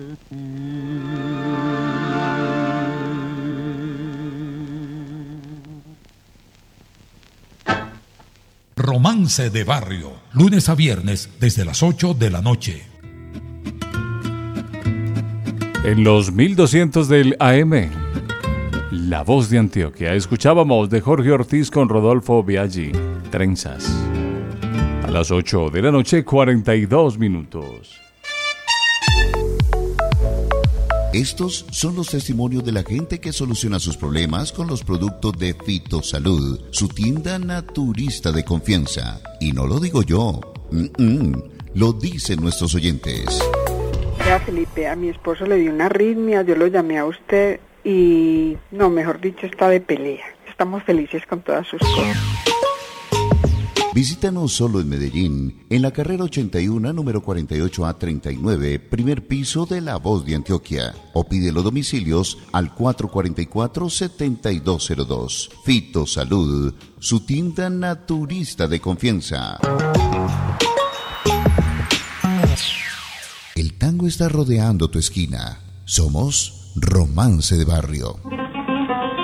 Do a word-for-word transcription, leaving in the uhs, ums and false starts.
Romance de Barrio, lunes a viernes desde las ocho de la noche. En los mil doscientos del A M, La Voz de Antioquia, escuchábamos de Jorge Ortiz con Rodolfo Biaggi, Trenzas. A las ocho de la noche, cuarenta y dos minutos. Estos son los testimonios de la gente que soluciona sus problemas con los productos de Fitosalud, su tienda naturista de confianza. Y no lo digo yo, Mm-mm. lo dicen nuestros oyentes. Ya, Felipe, a mi esposo le dio una arritmia, yo lo llamé a usted y, no, mejor dicho, está de pelea. Estamos felices con todas sus cosas. Visítanos solo en Medellín, en la carrera ochenta y uno, número cuarenta y ocho A treinta y nueve, primer piso de La Voz de Antioquia. O pide los domicilios al cuatro cuatro cuatro, siete dos cero dos. Fitosalud, su tienda naturista de confianza. El tango está rodeando tu esquina. Somos Romance de Barrio.